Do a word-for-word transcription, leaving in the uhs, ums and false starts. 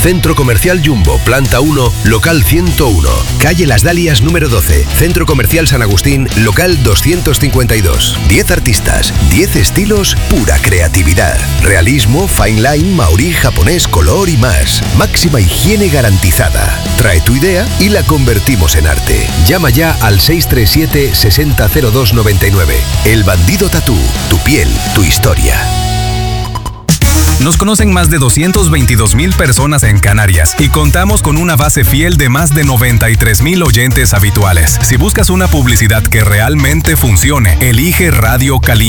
Centro Comercial Jumbo, planta uno, local ciento uno. Calle Las Dalias número doce, Centro Comercial San Agustín, local doscientos cincuenta y dos. diez artistas, diez estilos, pura creatividad. Realismo, fine line, maorí, japonés, color y más. Máxima higiene garantizada. Trae tu idea y la convertimos en arte. Llama ya al seis tres siete, sesenta cero dos noventa y nueve. El Bandido Tatú, tu piel, tu historia. Nos conocen más de doscientos veintidós mil personas en Canarias y contamos con una base fiel de más de noventa y tres mil oyentes habituales. Si buscas una publicidad que realmente funcione, elige Radio Calimba.